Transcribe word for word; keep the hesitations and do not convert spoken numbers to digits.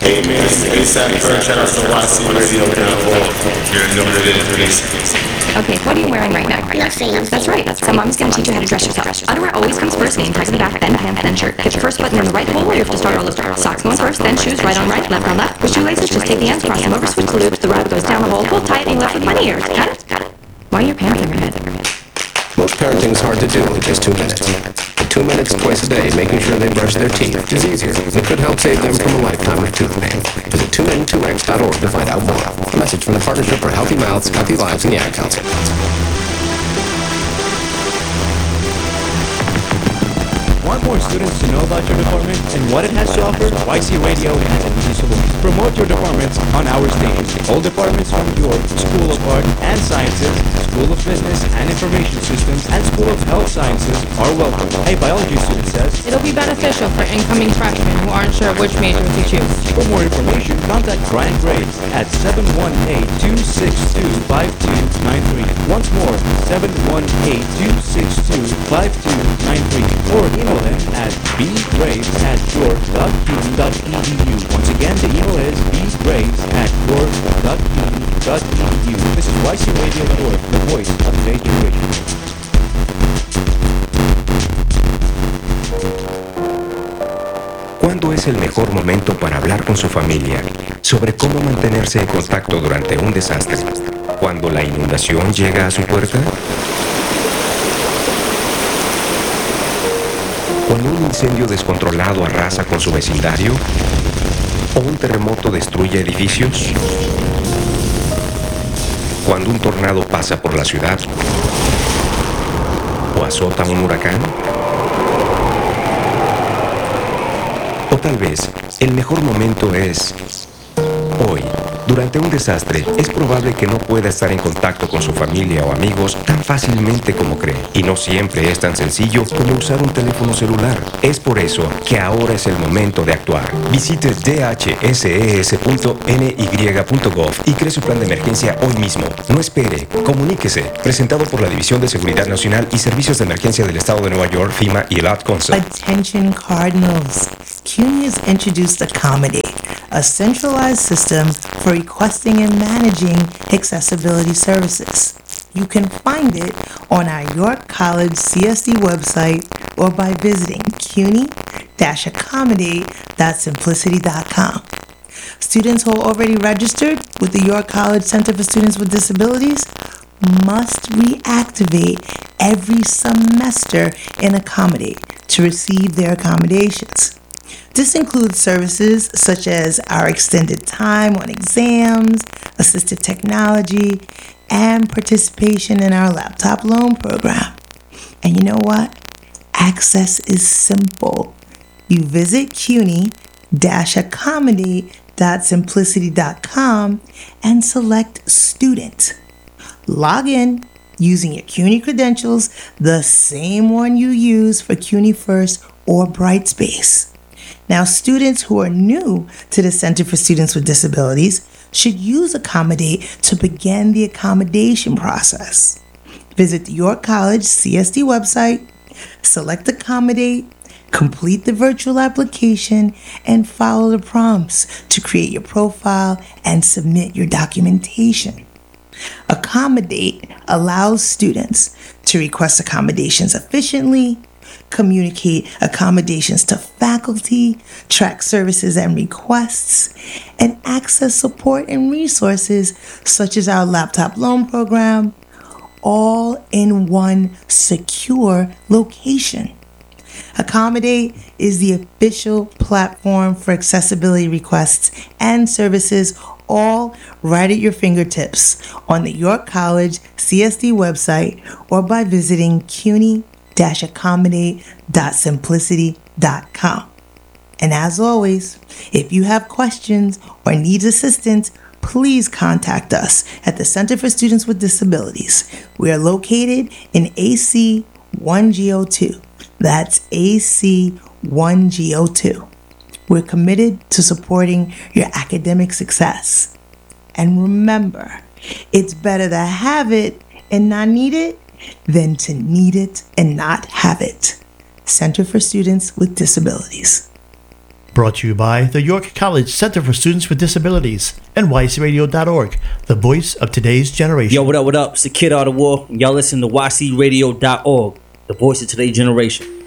Amen. ASAP Ferg, shout out to Y C Radio now for your limited release. Okay, what are you wearing right now? Nothing. That's right. So mom's gonna teach you how to dress yourself. Underwear always comes first, name tag in the back, then pants, then shirt. Get your first button in the right hole, or you have to start all over. Socks going first, then shoes right on right, left on left. With shoelaces, just take the ends, cross them over, switch the loops. The rod goes down the hole, pull tight, and you're left with bunny ears. Got it? Why are your pants in your head? Most parenting's hard to do in just two minutes. Two minutes twice a day, making sure they brush their teeth is easier. It could help save them from a lifetime of tooth pain. Visit two N two X dot org to find out more. A message from the Partnership for Healthy Mouths, Healthy Lives, and the Ad Council. Want more students to know about your department and what it has to offer? Y C Radio has the solution. Promote your departments on our stage. All departments from York, School of Art and Sciences, School of Business and Information Systems, and School of Health Sciences are welcome. A biology student says, it'll be beneficial for incoming freshmen who aren't sure which major to choose. For more information, contact Brian Graves at seven one eight, two six two, five two nine three. Once more, seven one eight, two six two, five two nine three. Or email him at bgraves at york dot c u dot e d u. Once again, the email is bgraves at york dot c u dot e d u. This is Y C Radio York, the voice of today's generation. ¿Cuándo es el mejor momento para hablar con su familia sobre cómo mantenerse en contacto durante un desastre? ¿Cuando la inundación llega a su puerta? ¿Cuando un incendio descontrolado arrasa con su vecindario? ¿O un terremoto destruye edificios? ¿Cuando un tornado pasa por la ciudad? ¿O azota un huracán? O tal vez, el mejor momento es hoy. Durante un desastre, es probable que no pueda estar en contacto con su familia o amigos tan fácilmente como cree. Y no siempre es tan sencillo como usar un teléfono celular. Es por eso que ahora es el momento de actuar. Visite d h s e s punto n y punto gov y cree su plan de emergencia hoy mismo. No espere, comuníquese. Presentado por la División de Seguridad Nacional y Servicios de Emergencia del Estado de Nueva York, FEMA y el Ad Council. Attention Cardinals. CUNY has introduced Accommodate, a centralized system for requesting and managing accessibility services. You can find it on our York College C S D website or by visiting cuny dash accommodate dot simplicity dot com. Students who are already registered with the York College Center for Students with Disabilities must reactivate every semester in Accommodate to receive their accommodations. This includes services such as our extended time on exams, assistive technology, and participation in our laptop loan program. And you know what? Access is simple. You visit cuny dash accommodate dot simplicity dot com and select Student. Log in using your CUNY credentials, the same one you use for CUNY First or Brightspace. Now, students who are new to the Center for Students with Disabilities should use Accommodate to begin the accommodation process. Visit the York College C S D website, select Accommodate, complete the virtual application, and follow the prompts to create your profile and submit your documentation. Accommodate allows students to request accommodations efficiently, communicate accommodations to faculty, track services and requests, and access support and resources such as our laptop loan program, all in one secure location. Accommodate is the official platform for accessibility requests and services, all right at your fingertips on the York College C S D website or by visiting cuny dash accommodate dot simplicity dot com. And as always, if you have questions or need assistance, please contact us at the Center for Students with Disabilities. We are located in A C one G oh two. That's A C one G oh two. We're committed to supporting your academic success. And remember, it's better to have it and not need it than to need it and not have it. Center for Students with Disabilities. Brought to you by the York College Center for Students with Disabilities, N Y C radio dot org, the voice of today's generation. Yo, what up, what up? It's the Kid Out of War. Y'all listen to Y C radio dot org, the voice of today's generation.